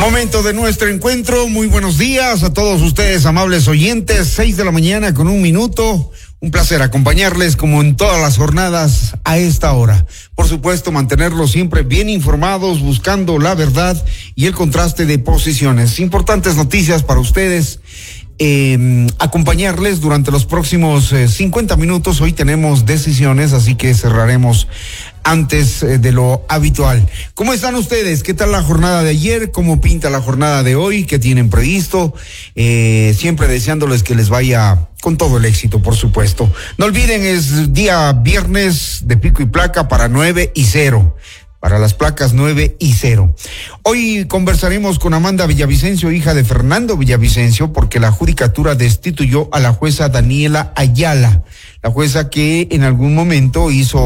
Momento de nuestro encuentro. Muy buenos días a todos ustedes, amables oyentes. 6 de la mañana con 1 minuto. Un placer acompañarles como en todas las jornadas a esta hora. Por supuesto, mantenerlos siempre bien informados, buscando la verdad y el contraste de posiciones. Importantes noticias para ustedes. Acompañarles durante los próximos 50 minutos. Hoy tenemos decisiones, así que cerraremos antes de lo habitual. ¿Cómo están ustedes? ¿Qué tal la jornada de ayer? ¿Cómo pinta la jornada de hoy? ¿Qué tienen previsto? Siempre deseándoles que les vaya con todo el éxito, por supuesto. No olviden, es día viernes de pico y placa para 9 y 0. Para las placas 9 y 0. Hoy conversaremos con Amanda Villavicencio, hija de Fernando Villavicencio, porque la judicatura destituyó a la jueza Daniela Ayala, la jueza que en algún momento hizo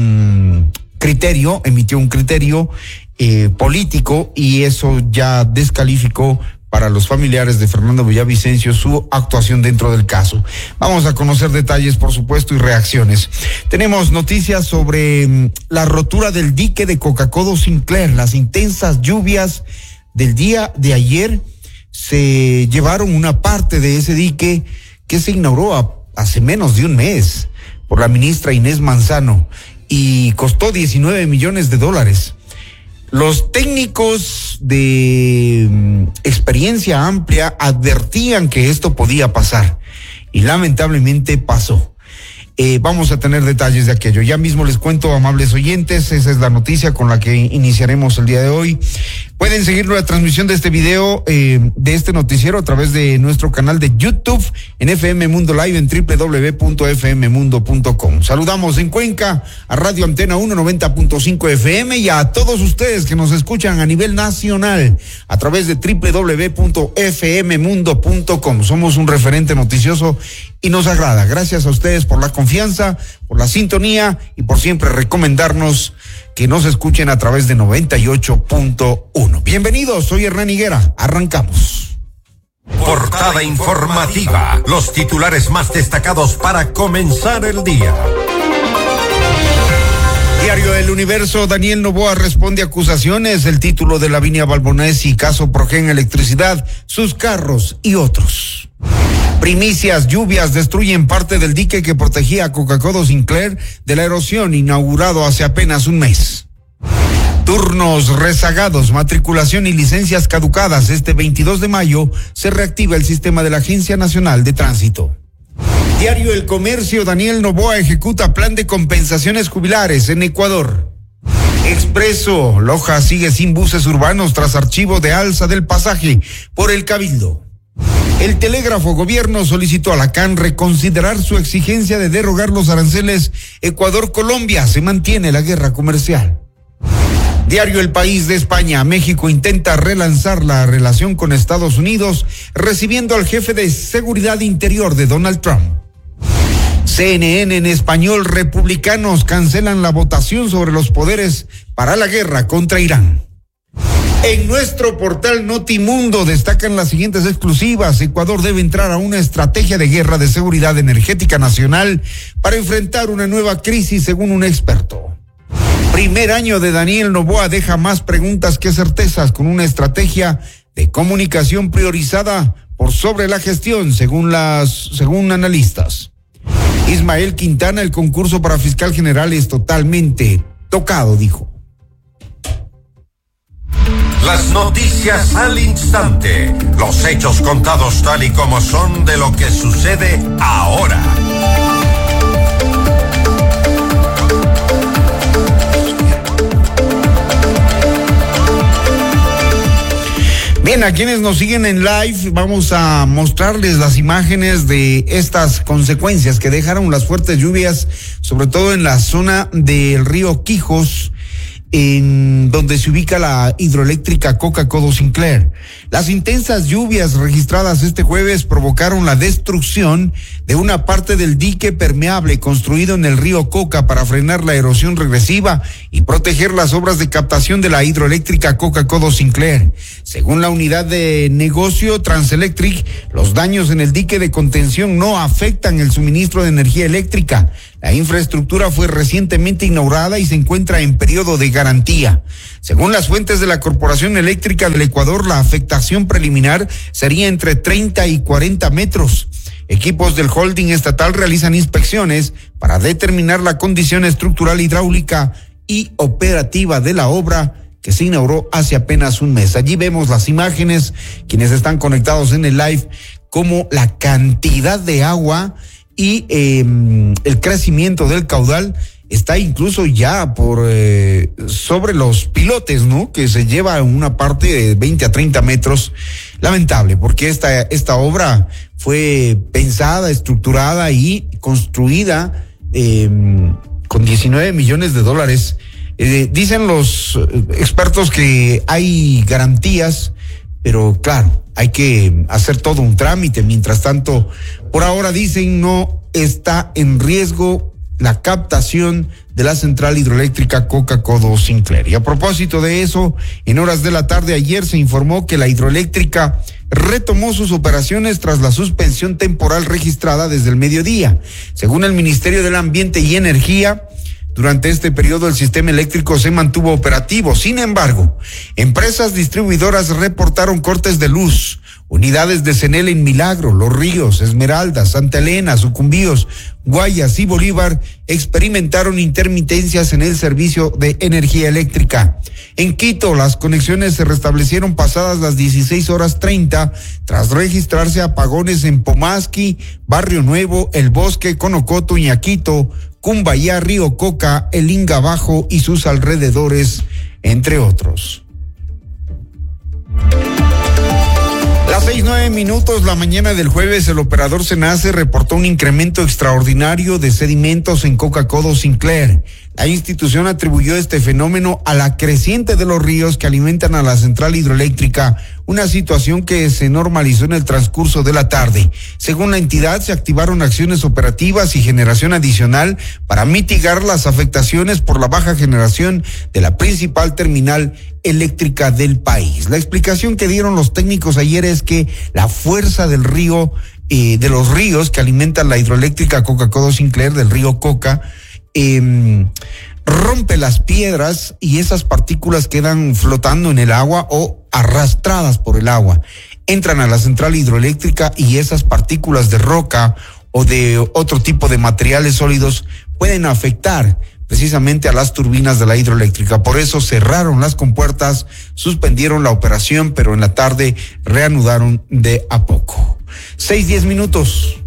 emitió un criterio político, y eso ya descalificó para los familiares de Fernando Villavicencio su actuación dentro del caso. Vamos a conocer detalles, por supuesto, y reacciones. Tenemos noticias sobre la rotura del dique de Coca-Codo Sinclair. Las intensas lluvias del día de ayer se llevaron una parte de ese dique que se inauguró hace menos de un mes por la ministra Inés Manzano y costó $19 millones. Los técnicos de experiencia amplia advertían que esto podía pasar y lamentablemente pasó. Vamos a tener detalles de aquello. Ya mismo les cuento, amables oyentes, esa es la noticia con la que iniciaremos el día de hoy. Pueden seguir la transmisión de este video, de este noticiero, a través de nuestro canal de YouTube en FM Mundo Live en www.fmmundo.com. Saludamos en Cuenca a Radio Antena 190.5 FM y a todos ustedes que nos escuchan a nivel nacional a través de www.fmmundo.com. Somos un referente noticioso y nos agrada. Gracias a ustedes por la confianza, por la sintonía y por siempre recomendarnos que nos escuchen a través de 98.1. Bienvenidos, soy Hernán Higuera. Arrancamos. Portada informativa. Los titulares más destacados para comenzar el día. Diario El Universo, Daniel Noboa responde a acusaciones. El título de Lavinia Balbonesi, caso Progen Electricidad, sus carros y otros. Primicias, lluvias destruyen parte del dique que protegía a Coca-Codo Sinclair de la erosión, inaugurado hace apenas un mes. Turnos rezagados, matriculación y licencias caducadas. Este 22 de mayo se reactiva el sistema de la Agencia Nacional de Tránsito. Diario El Comercio, Daniel Noboa ejecuta plan de compensaciones jubilares en Ecuador. Expreso, Loja sigue sin buses urbanos tras archivo de alza del pasaje por el Cabildo. El Telégrafo, gobierno solicitó a la CAN reconsiderar su exigencia de derogar los aranceles Ecuador-Colombia. Se mantiene la guerra comercial. Diario El País de España, México intenta relanzar la relación con Estados Unidos, recibiendo al jefe de seguridad interior de Donald Trump. CNN en español, republicanos cancelan la votación sobre los poderes para la guerra contra Irán. En nuestro portal Notimundo destacan las siguientes exclusivas. Ecuador debe entrar a una estrategia de guerra de seguridad energética nacional para enfrentar una nueva crisis, según un experto. Primer año de Daniel Noboa deja más preguntas que certezas, con una estrategia de comunicación priorizada por sobre la gestión, según analistas. Ismael Quintana, el concurso para fiscal general es totalmente tocado, dijo. Las noticias al instante, los hechos contados tal y como son de lo que sucede ahora. Bien, a quienes nos siguen en live, vamos a mostrarles las imágenes de estas consecuencias que dejaron las fuertes lluvias, sobre todo en la zona del río Quijos, en donde se ubica la hidroeléctrica Coca-Codo Sinclair. Las intensas lluvias registradas este jueves provocaron la destrucción de una parte del dique permeable construido en el río Coca para frenar la erosión regresiva y proteger las obras de captación de la hidroeléctrica Coca-Codo Sinclair. Según la unidad de negocio Transelectric, los daños en el dique de contención no afectan el suministro de energía eléctrica. La infraestructura fue recientemente inaugurada y se encuentra en periodo de garantía. Según las fuentes de la Corporación Eléctrica del Ecuador, la afectación preliminar sería entre 30 y 40 metros. Equipos del holding estatal realizan inspecciones para determinar la condición estructural, hidráulica y operativa de la obra que se inauguró hace apenas un mes. Allí vemos las imágenes, quienes están conectados en el live, como la cantidad de agua y el crecimiento del caudal está incluso ya por sobre los pilotes, ¿no? Que se lleva una parte de 20 a 30 metros. Lamentable, porque esta obra fue pensada, estructurada y construida con 19 millones de dólares. Dicen los expertos que hay garantías, pero claro, hay que hacer todo un trámite. Mientras tanto, por ahora dicen no está en riesgo la captación de la central hidroeléctrica Coca-Codo Sinclair. Y a propósito de eso, en horas de la tarde ayer se informó que la hidroeléctrica retomó sus operaciones tras la suspensión temporal registrada desde el mediodía. Según el Ministerio del Ambiente y Energía, durante este periodo el sistema eléctrico se mantuvo operativo. Sin embargo, empresas distribuidoras reportaron cortes de luz. Unidades de CENEL en Milagro, Los Ríos, Esmeralda, Santa Elena, Sucumbíos, Guayas y Bolívar experimentaron intermitencias en el servicio de energía eléctrica. En Quito, las conexiones se restablecieron pasadas las 16:30 tras registrarse apagones en Pomasqui, Barrio Nuevo, El Bosque, Conocoto, Ñaquito, Cumbayá, Río Coca, El Inga Bajo y sus alrededores, entre otros. Las 6:09 la mañana del jueves, el operador SENACE reportó un incremento extraordinario de sedimentos en Coca-Codo Sinclair. La institución atribuyó este fenómeno a la creciente de los ríos que alimentan a la central hidroeléctrica, una situación que se normalizó en el transcurso de la tarde. Según la entidad, se activaron acciones operativas y generación adicional para mitigar las afectaciones por la baja generación de la principal terminal eléctrica del país. La explicación que dieron los técnicos ayer es que la fuerza del río, de los ríos que alimentan la hidroeléctrica Coca-Codo Sinclair, del río Coca, rompe las piedras y esas partículas quedan flotando en el agua o arrastradas por el agua. Entran a la central hidroeléctrica y esas partículas de roca o de otro tipo de materiales sólidos pueden afectar precisamente a las turbinas de la hidroeléctrica. Por eso cerraron las compuertas, suspendieron la operación, pero en la tarde reanudaron de a poco. 6:10.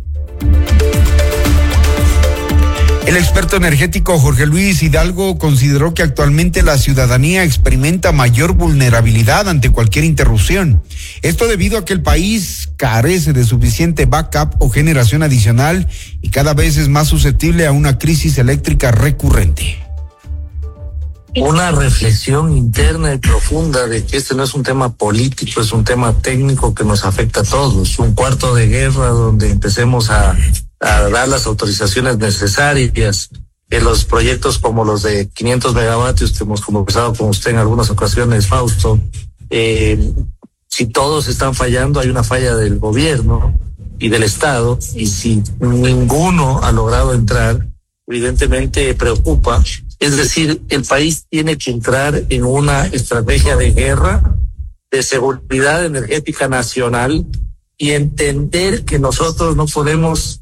El experto energético Jorge Luis Hidalgo consideró que actualmente la ciudadanía experimenta mayor vulnerabilidad ante cualquier interrupción. Esto debido a que el país carece de suficiente backup o generación adicional y cada vez es más susceptible a una crisis eléctrica recurrente. Una reflexión interna y profunda de que este no es un tema político, es un tema técnico que nos afecta a todos. Un cuarto de guerra donde empecemos a dar las autorizaciones necesarias en los proyectos como los de 500 megavatios que hemos conversado con usted en algunas ocasiones, Fausto. Si todos están fallando, hay una falla del gobierno y del Estado, y si ninguno ha logrado entrar, evidentemente preocupa. Es decir, el país tiene que entrar en una estrategia de guerra, de seguridad energética nacional, y entender que nosotros no podemos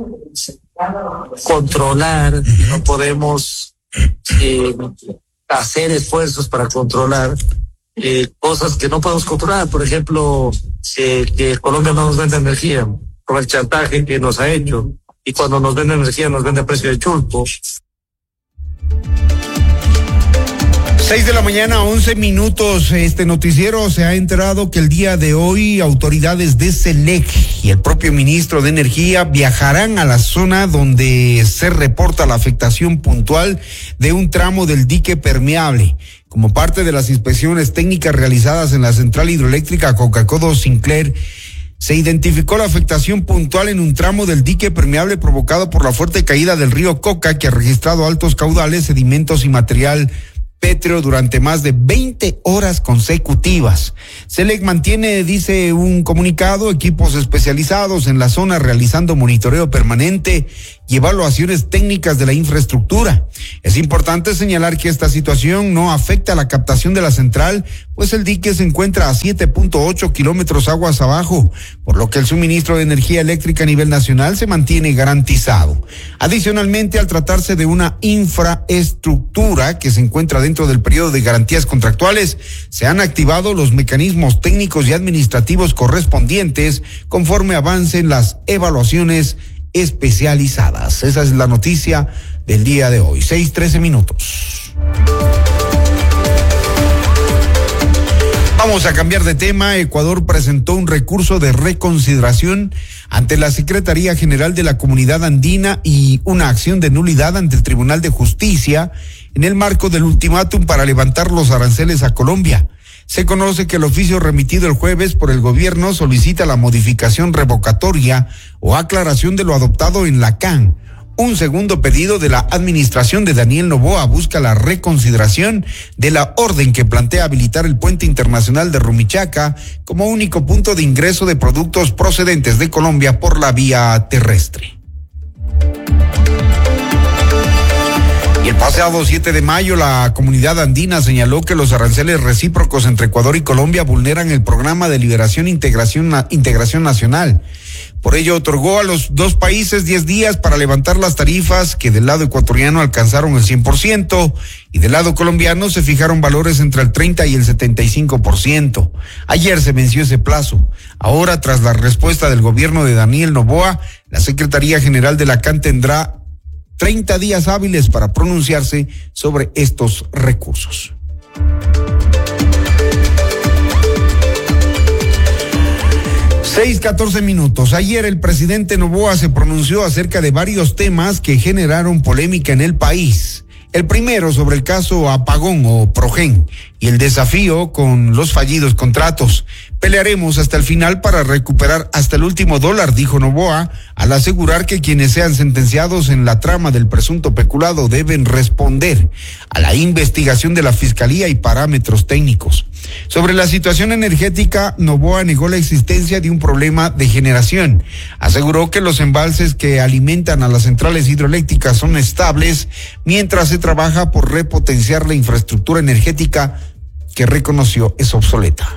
controlar, no podemos hacer esfuerzos para controlar cosas que no podemos controlar. Por ejemplo, que Colombia no nos vende energía, con el chantaje que nos ha hecho, y cuando nos vende energía nos vende a precio de chulpo. 6:11. Este noticiero se ha enterado que el día de hoy autoridades de SELEC y el propio ministro de Energía viajarán a la zona donde se reporta la afectación puntual de un tramo del dique permeable. Como parte de las inspecciones técnicas realizadas en la central hidroeléctrica Coca-Codo Sinclair, se identificó la afectación puntual en un tramo del dique permeable provocado por la fuerte caída del río Coca, que ha registrado altos caudales, sedimentos y material pétreo durante más de 20 horas consecutivas. SELEC mantiene, dice un comunicado, equipos especializados en la zona realizando monitoreo permanente y evaluaciones técnicas de la infraestructura. Es importante señalar que esta situación no afecta a la captación de la central, pues el dique se encuentra a 7.8 kilómetros aguas abajo, por lo que el suministro de energía eléctrica a nivel nacional se mantiene garantizado. Adicionalmente, al tratarse de una infraestructura que se encuentra dentro del periodo de garantías contractuales, se han activado los mecanismos técnicos y administrativos correspondientes conforme avancen las evaluaciones especializadas. Esa es la noticia del día de hoy. 6:13. Vamos a cambiar de tema. Ecuador presentó un recurso de reconsideración ante la Secretaría General de la Comunidad Andina y una acción de nulidad ante el Tribunal de Justicia en el marco del ultimátum para levantar los aranceles a Colombia. Se conoce que el oficio remitido el jueves por el gobierno solicita la modificación revocatoria o aclaración de lo adoptado en la CAN. Un segundo pedido de la administración de Daniel Noboa busca la reconsideración de la orden que plantea habilitar el puente internacional de Rumichaca como único punto de ingreso de productos procedentes de Colombia por la vía terrestre. Y el pasado 7 de mayo, la comunidad andina señaló que los aranceles recíprocos entre Ecuador y Colombia vulneran el programa de liberación e integración nacional. Por ello, otorgó a los dos países 10 días para levantar las tarifas que del lado ecuatoriano alcanzaron el 100% y del lado colombiano se fijaron valores entre el 30 y el 75%. Ayer se venció ese plazo. Ahora, tras la respuesta del gobierno de Daniel Noboa, la Secretaría General de la CAN tendrá 30 días hábiles para pronunciarse sobre estos recursos. 6:14. Ayer el presidente Noboa se pronunció acerca de varios temas que generaron polémica en el país. El primero sobre el caso Apagón o Progen y el desafío con los fallidos contratos. Pelearemos hasta el final para recuperar hasta el último dólar, dijo Noboa, al asegurar que quienes sean sentenciados en la trama del presunto peculado deben responder a la investigación de la Fiscalía y parámetros técnicos. Sobre la situación energética, Noboa negó la existencia de un problema de generación. Aseguró que los embalses que alimentan a las centrales hidroeléctricas son estables, mientras se trabaja por repotenciar la infraestructura energética que reconoció es obsoleta.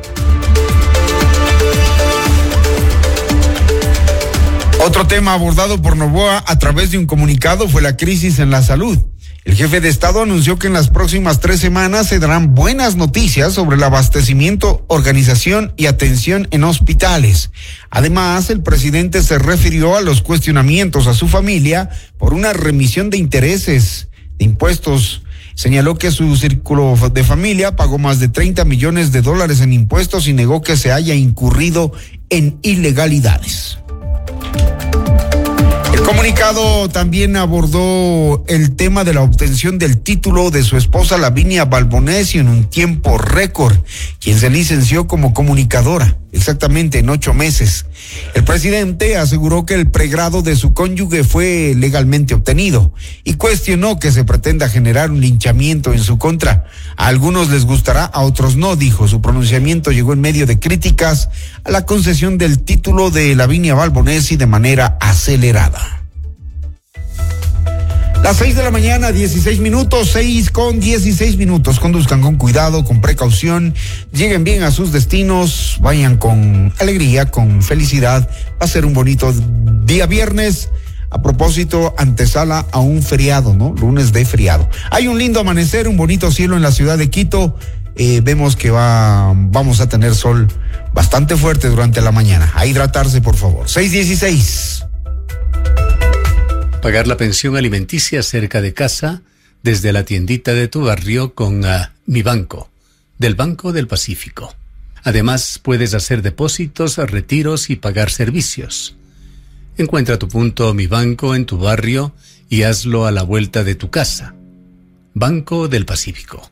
Otro tema abordado por Noboa a través de un comunicado fue la crisis en la salud. El jefe de Estado anunció que en las próximas 3 semanas se darán buenas noticias sobre el abastecimiento, organización y atención en hospitales. Además, el presidente se refirió a los cuestionamientos a su familia por una remisión de intereses de impuestos. Señaló que su círculo de familia pagó más de $30 millones en impuestos y negó que se haya incurrido en ilegalidades. El comunicado también abordó el tema de la obtención del título de su esposa Lavinia Balbonesi en un tiempo récord, quien se licenció como comunicadora, exactamente en 8 meses. El presidente aseguró que el pregrado de su cónyuge fue legalmente obtenido y cuestionó que se pretenda generar un linchamiento en su contra. A algunos les gustará, a otros no, dijo. Su pronunciamiento llegó en medio de críticas a la concesión del título de Lavinia Balbonesi de manera acelerada. Las 6 de la mañana, 16 minutos, 6:16. Conduzcan con cuidado, con precaución, lleguen bien a sus destinos, vayan con alegría, con felicidad. Va a ser un bonito día viernes. A propósito, antesala a un feriado, ¿no? Lunes de feriado. Hay un lindo amanecer, un bonito cielo en la ciudad de Quito. Vemos que vamos a tener sol bastante fuerte durante la mañana. A hidratarse, por favor. 6:16. Pagar la pensión alimenticia cerca de casa desde la tiendita de tu barrio con Mi Banco, del Banco del Pacífico. Además, puedes hacer depósitos, retiros y pagar servicios. Encuentra tu punto Mi Banco en tu barrio y hazlo a la vuelta de tu casa. Banco del Pacífico.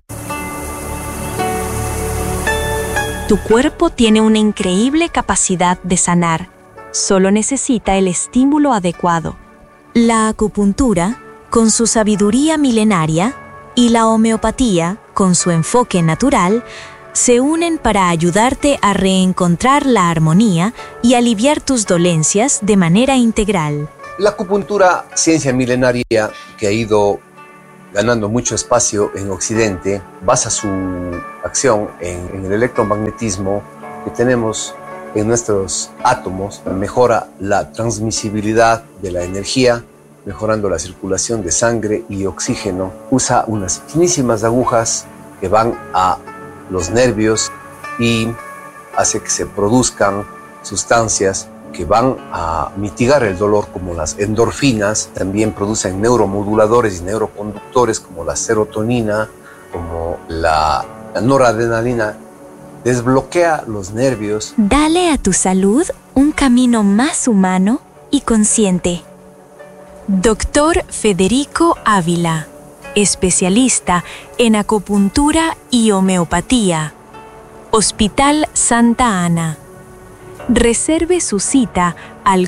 Tu cuerpo tiene una increíble capacidad de sanar. Solo necesita el estímulo adecuado. La acupuntura, con su sabiduría milenaria, y la homeopatía, con su enfoque natural, se unen para ayudarte a reencontrar la armonía y aliviar tus dolencias de manera integral. La acupuntura, ciencia milenaria que ha ido ganando mucho espacio en Occidente, basa su acción en el electromagnetismo que tenemos en nuestros átomos, mejora la transmisibilidad de la energía, mejorando la circulación de sangre y oxígeno. Usa unas finísimas agujas que van a los nervios y hace que se produzcan sustancias que van a mitigar el dolor, como las endorfinas. También producen neuromoduladores y neuroconductores como la serotonina, como la noradrenalina. Desbloquea los nervios. Dale a tu salud un camino más humano y consciente. Dr. Federico Ávila, especialista en acupuntura y homeopatía. Hospital Santa Ana. Reserve su cita al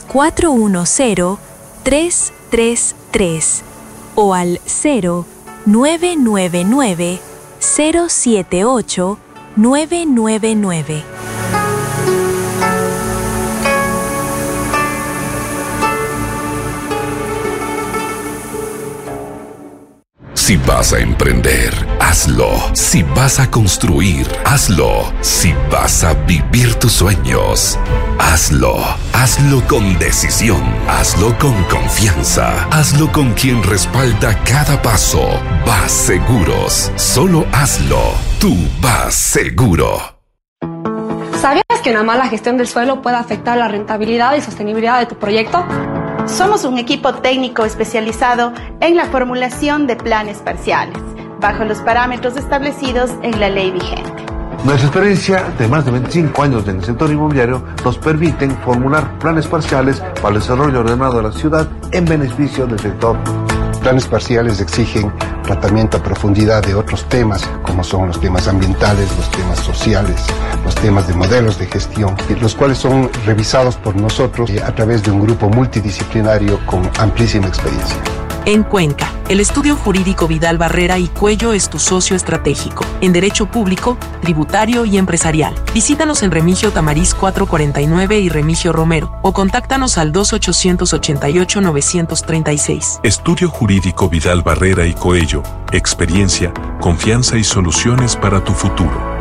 410-333 o al 0999-078-999. Si vas a emprender, hazlo. Si vas a construir, hazlo. Si vas a vivir tus sueños, hazlo. Hazlo con decisión. Hazlo con confianza. Hazlo con quien respalda cada paso. Vas Seguros. Solo hazlo. Tú vas seguro. ¿Sabías que una mala gestión del suelo puede afectar la rentabilidad y sostenibilidad de tu proyecto? Somos un equipo técnico especializado en la formulación de planes parciales, bajo los parámetros establecidos en la ley vigente. Nuestra experiencia de más de 25 años en el sector inmobiliario nos permiten formular planes parciales para el desarrollo ordenado de la ciudad en beneficio del sector. Planes parciales exigen tratamiento a profundidad de otros temas, como son los temas ambientales, los temas sociales, los temas de modelos de gestión, los cuales son revisados por nosotros a través de un grupo multidisciplinario con amplísima experiencia. En Cuenca, el estudio jurídico Vidal Barrera y Cuello es tu socio estratégico en derecho público, tributario y empresarial. Visítanos en Remigio Tamariz 449 y Remigio Romero o contáctanos al 2888-936. Estudio jurídico Vidal Barrera y Coello. Experiencia, confianza y soluciones para tu futuro.